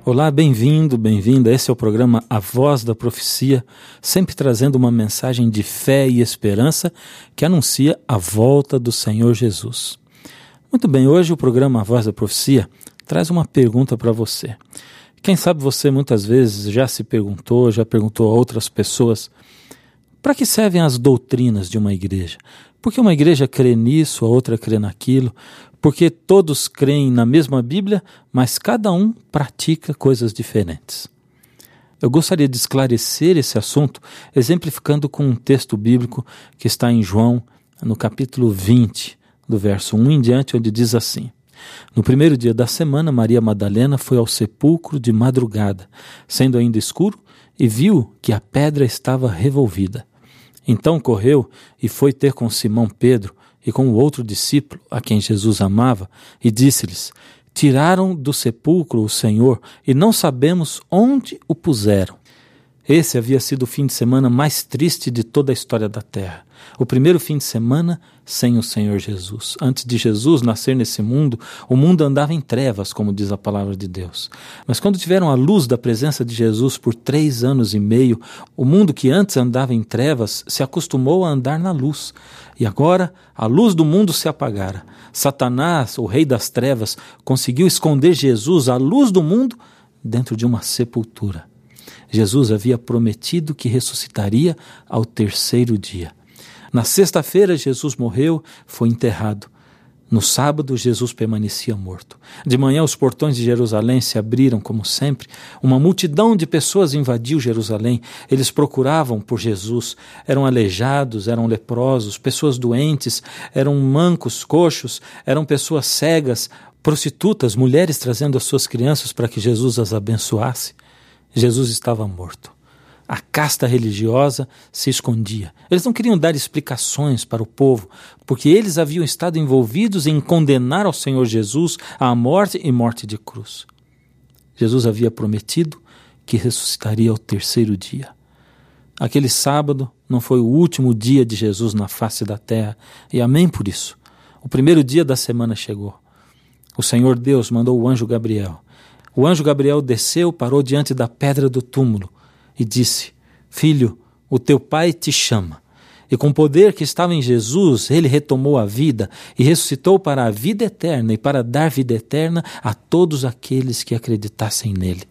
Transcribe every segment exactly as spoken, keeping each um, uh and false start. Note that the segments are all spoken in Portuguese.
Olá, bem-vindo, bem-vinda. Esse é o programa A Voz da Profecia, sempre trazendo uma mensagem de fé e esperança que anuncia a volta do Senhor Jesus. Muito bem, hoje o programa A Voz da Profecia traz uma pergunta para você. Quem sabe você muitas vezes já se perguntou, já perguntou a outras pessoas, para que servem as doutrinas de uma igreja? Por que uma igreja crê nisso, a outra crê naquilo? Porque todos creem na mesma Bíblia, mas cada um pratica coisas diferentes. Eu gostaria de esclarecer esse assunto, exemplificando com um texto bíblico que está em João, no capítulo vinte, do verso um em diante, onde diz assim: No primeiro dia da semana, Maria Madalena foi ao sepulcro de madrugada, sendo ainda escuro, e viu que a pedra estava revolvida. Então correu e foi ter com Simão Pedro e com o outro discípulo, a quem Jesus amava, e disse-lhes: Tiraram do sepulcro o Senhor e não sabemos onde o puseram. Esse havia sido o fim de semana mais triste de toda a história da terra. O primeiro fim de semana sem o Senhor Jesus. Antes de Jesus nascer nesse mundo, o mundo andava em trevas, como diz a palavra de Deus. Mas quando tiveram a luz da presença de Jesus por três anos e meio, o mundo que antes andava em trevas se acostumou a andar na luz. E agora a luz do mundo se apagara. Satanás, o rei das trevas, conseguiu esconder Jesus, a luz do mundo, dentro de uma sepultura. Jesus havia prometido que ressuscitaria ao terceiro dia. Na sexta-feira, Jesus morreu, foi enterrado. No sábado, Jesus permanecia morto. De manhã, os portões de Jerusalém se abriram, como sempre. Uma multidão de pessoas invadiu Jerusalém. Eles procuravam por Jesus. Eram aleijados, eram leprosos, pessoas doentes, eram mancos, coxos, eram pessoas cegas, prostitutas, mulheres trazendo as suas crianças para que Jesus as abençoasse. Jesus estava morto. A casta religiosa se escondia. Eles não queriam dar explicações para o povo, porque eles haviam estado envolvidos em condenar ao Senhor Jesus à morte e morte de cruz. Jesus havia prometido que ressuscitaria ao terceiro dia. Aquele sábado não foi o último dia de Jesus na face da terra, e amém por isso. O primeiro dia da semana chegou. O Senhor Deus mandou o anjo Gabriel. O anjo Gabriel desceu, parou diante da pedra do túmulo e disse: Filho, o teu pai te chama. E com o poder que estava em Jesus, ele retomou a vida e ressuscitou para a vida eterna e para dar vida eterna a todos aqueles que acreditassem nele.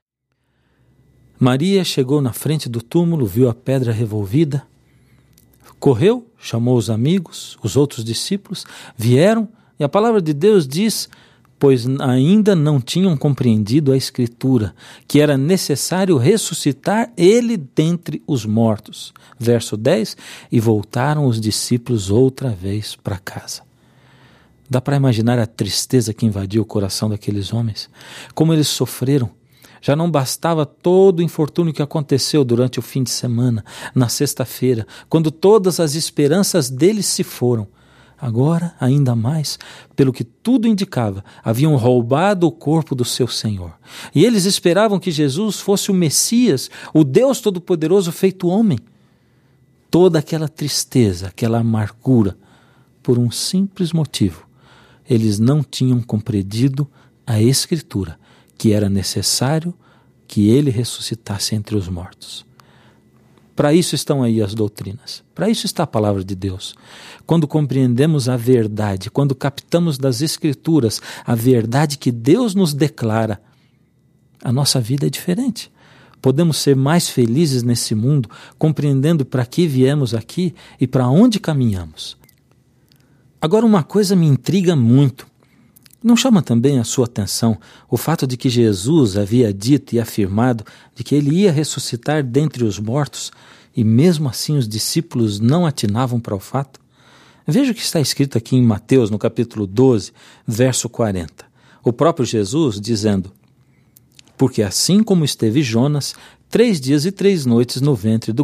Maria chegou na frente do túmulo, viu a pedra revolvida, correu, chamou os amigos, os outros discípulos, vieram, e a palavra de Deus diz: pois ainda não tinham compreendido a Escritura, que era necessário ressuscitar ele dentre os mortos. Verso dez, e voltaram os discípulos outra vez para casa. Dá para imaginar a tristeza que invadiu o coração daqueles homens? Como eles sofreram. Já não bastava todo o infortúnio que aconteceu durante o fim de semana, na sexta-feira, quando todas as esperanças deles se foram. Agora, ainda mais, pelo que tudo indicava, haviam roubado o corpo do seu Senhor. E eles esperavam que Jesus fosse o Messias, o Deus Todo-Poderoso feito homem. Toda aquela tristeza, aquela amargura, por um simples motivo. Eles não tinham compreendido a Escritura, que era necessário que ele ressuscitasse entre os mortos. Para isso estão aí as doutrinas, para isso está a palavra de Deus. Quando compreendemos a verdade, quando captamos das Escrituras a verdade que Deus nos declara, a nossa vida é diferente. Podemos ser mais felizes nesse mundo, compreendendo para que viemos aqui e para onde caminhamos. Agora, uma coisa me intriga muito. Não chama também a sua atenção o fato de que Jesus havia dito e afirmado de que ele ia ressuscitar dentre os mortos e mesmo assim os discípulos não atinavam para o fato? Veja o que está escrito aqui em Mateus, no capítulo doze, verso quarenta. O próprio Jesus dizendo: Porque assim como esteve Jonas três dias e três noites no ventre do